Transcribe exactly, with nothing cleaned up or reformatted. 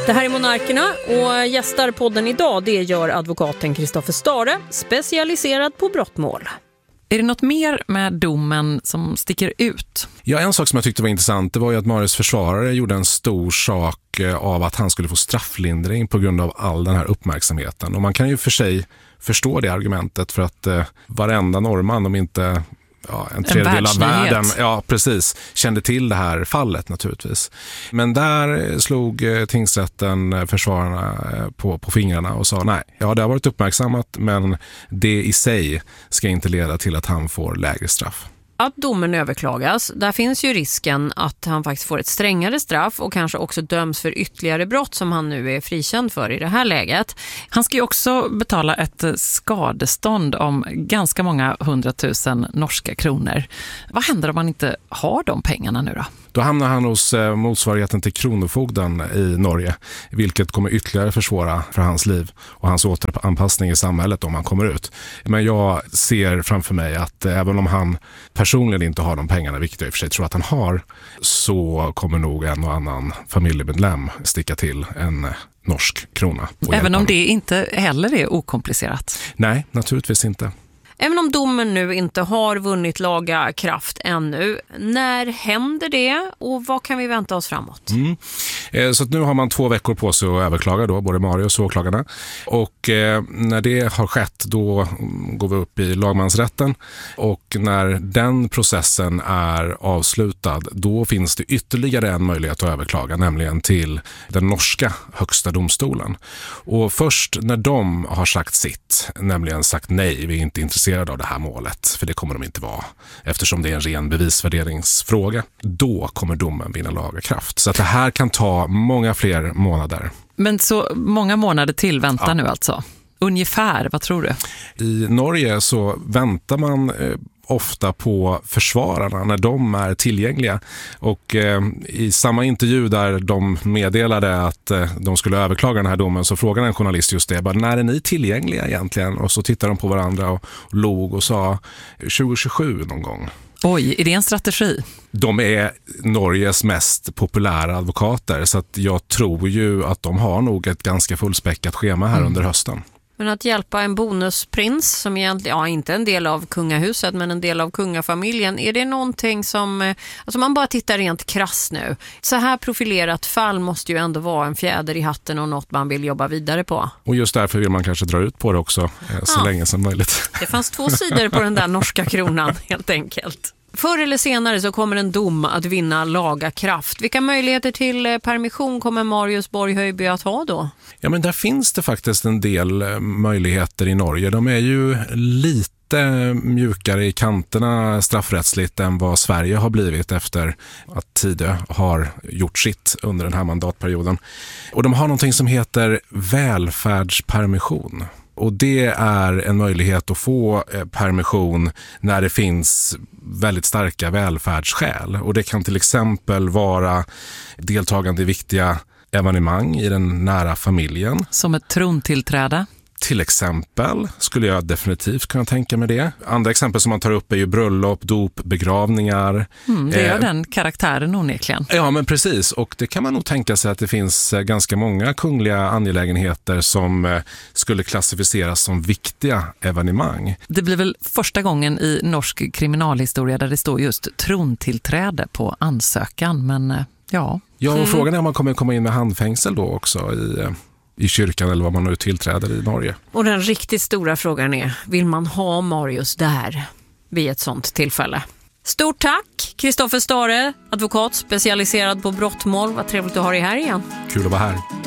Det här är Monarkerna och gästar podden idag, det gör advokaten Kristoffer Stare, specialiserad på brottmål. Är det något mer med domen som sticker ut? Ja, en sak som jag tyckte var intressant, det var ju att Marius försvarare gjorde en stor sak av att han skulle få strafflindring på grund av all den här uppmärksamheten. Och man kan ju för sig förstå det argumentet, för att eh, varenda norrman, om inte ja, en tredjedel av världen, ja precis, kände till det här fallet naturligtvis. Men där slog eh, tingsrätten försvararna eh, på, på fingrarna och sa nej, ja det har varit uppmärksammat, men det i sig ska inte leda till att han får lägre straff. Att domen överklagas, där finns ju risken att han faktiskt får ett strängare straff och kanske också döms för ytterligare brott som han nu är frikänd för i det här läget. Han ska ju också betala ett skadestånd om ganska många hundratusen norska kronor. Vad händer om man inte har de pengarna nu då? Då hamnar han hos eh, motsvarigheten till kronofogden i Norge, vilket kommer ytterligare försvåra för hans liv och hans återanpassning i samhället om han kommer ut. Men jag ser framför mig att eh, även om han personligen inte har de pengarna, vilket jag i och för sig tror att han har, så kommer nog en och annan familjemedlem sticka till en eh, norsk krona. Även om det inte heller är okomplicerat? Nej, naturligtvis inte. Även om domen nu inte har vunnit laga kraft ännu, när händer det och vad kan vi vänta oss framåt? Mm. Eh, så att nu har man två veckor på sig att överklaga då, både Marius och åklagarna. Och eh, när det har skett, då går vi upp i lagmansrätten. Och när den processen är avslutad, då finns det ytterligare en möjlighet att överklaga, nämligen till den norska högsta domstolen. Och först när de har sagt sitt, nämligen sagt nej, vi är inte intresserade av det här målet, för det kommer de inte vara, eftersom det är en ren bevisvärderingsfråga, då kommer domen vinna laga kraft. Så att det här kan ta många fler månader. Men så många månader till väntar ja. nu alltså? Ungefär, vad tror du? I Norge så väntar man eh, ofta på försvararna när de är tillgängliga. Och eh, i samma intervju där de meddelade att eh, de skulle överklaga den här domen, så frågade en journalist just det, bara, när är ni tillgängliga egentligen? Och så tittade de på varandra och, och log och sa tjugo tjugosju någon gång. Oj, är det en strategi? De är Norges mest populära advokater, så att jag tror ju att de har nog ett ganska fullspäckat schema här mm. under hösten. Men att hjälpa en bonusprins som egentligen, ja inte en del av kungahuset men en del av kungafamiljen, är det någonting som, alltså man bara tittar rent krass nu. Så här profilerat fall måste ju ändå vara en fjäder i hatten och något man vill jobba vidare på. Och just därför vill man kanske dra ut på det också eh, så ja. länge som möjligt. Det fanns två sidor på den där norska kronan helt enkelt. Förr eller senare så kommer en dom att vinna laga kraft. Vilka möjligheter till permission kommer Marius Borg-Höjby att ha då? Ja, men där finns det faktiskt en del möjligheter i Norge. De är ju lite mjukare i kanterna straffrättsligt än vad Sverige har blivit efter att Tidö har gjort sitt under den här mandatperioden. Och de har någonting som heter välfärdspermission. Och det är en möjlighet att få permission när det finns väldigt starka välfärdsskäl. Och det kan till exempel vara deltagande i viktiga evenemang i den nära familjen. Som ett trontillträde? Till exempel skulle jag definitivt kunna tänka mig det. Andra exempel som man tar upp är ju bröllop, dop, begravningar. Mm, det är eh, den karaktären onekligen. Ja, men precis. Och det kan man nog tänka sig att det finns ganska många kungliga angelägenheter som eh, skulle klassificeras som viktiga evenemang. Det blir väl första gången i norsk kriminalhistoria där det står just trontillträde på ansökan, men eh, ja. Ja, och mm. frågan är om man kommer komma in med handfängsel då också i... Eh, i kyrkan eller vad man nu tillträder i Norge. Och den riktigt stora frågan är, vill man ha Marius där vid ett sånt tillfälle? Stort tack, Kristoffer Stare, advokat specialiserad på brottmål. Vad trevligt att ha dig här igen. Kul att vara här.